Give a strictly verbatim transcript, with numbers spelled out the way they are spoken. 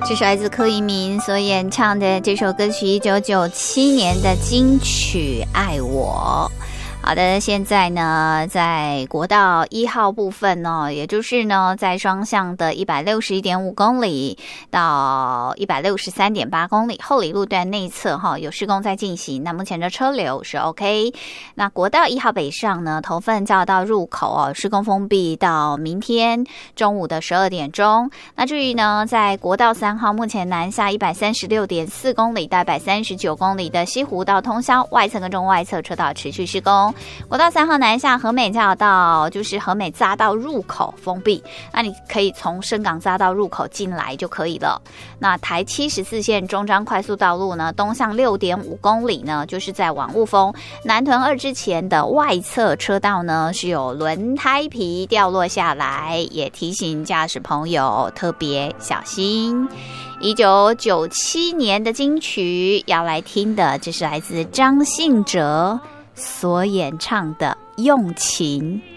这是来自柯以明所演唱的这首歌曲，一九九七年的金曲《爱我》。好的，现在呢，在国道一号部分呢，也就是呢，在双向的一百六十一点五公里到一百六十三点八公里后里路段内侧哈，有施工在进行。那目前的车流是 OK。那国道一号北上呢，头份匝道入口哦，施工封闭到明天中午的十二点钟。那至于呢，在国道三号目前南下一百三十六点四公里到一百三十九公里的西湖道通宵外侧跟中外侧车道持续施工。国道三号南下和美交流道就是和美匝道入口封闭，那你可以从深港匝道入口进来就可以了。那台七十四线中彰快速道路呢，东向六点五公里呢，就是在往雾峰南屯二之前的外侧车道呢，是有轮胎皮掉落下来，也提醒驾驶朋友特别小心。一九九七年的金曲要来听的，这是来自张信哲所演唱的《用情》。